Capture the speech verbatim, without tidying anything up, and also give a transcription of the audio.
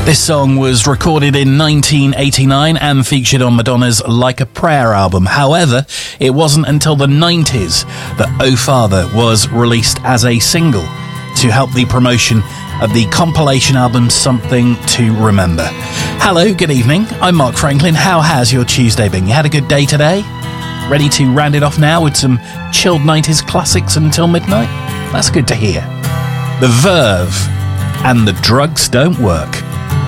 This song was recorded in nineteen eighty-nine and featured on Madonna's Like a Prayer album. However, it wasn't until the nineties that Oh Father was released as a single to help the promotion of the compilation album Something to Remember. Hello, good evening. I'm Mark Franklin. How has your Tuesday been? You had a good day today? Ready to round it off now with some chilled nineties classics until midnight? That's good to hear. The Verve and The Drugs Don't Work.